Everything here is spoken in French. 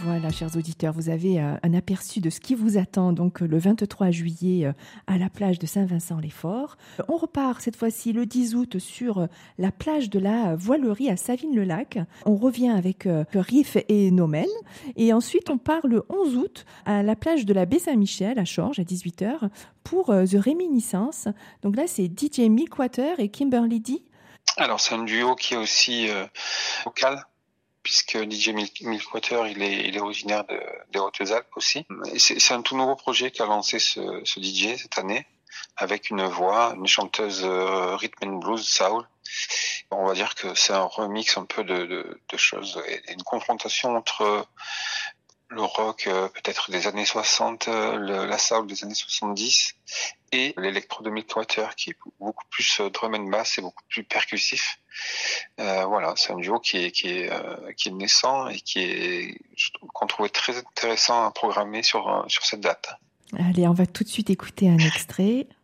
Voilà, chers auditeurs, vous avez un aperçu de ce qui vous attend donc le 23 juillet à la plage de Saint-Vincent-les-Forts. On repart cette fois-ci le 10 août sur la plage de la Voilerie à Savines-le-Lac. On revient avec Riff et Nomel. Et ensuite, on part le 11 août à la plage de la baie Saint-Michel à Chorges à 18h pour The Réminiscence. Donc là, c'est DJ Milkwater et Kimberly D. Alors, c'est un duo qui est aussi local, puisque DJ Milkwater, il est originaire des Hautes-Alpes aussi. Et c'est un tout nouveau projet qu'a lancé ce DJ cette année, avec une voix, une chanteuse rhythm and blues, soul. On va dire que c'est un remix un peu de choses, et une confrontation entre le rock peut-être des années 60, la soul des années 70 et l'électro de Milkwater qui est beaucoup plus drum and bass et beaucoup plus percussif. Voilà, c'est un duo qui est naissant et qu'on trouvait très intéressant à programmer sur cette date. Allez, on va tout de suite écouter un extrait.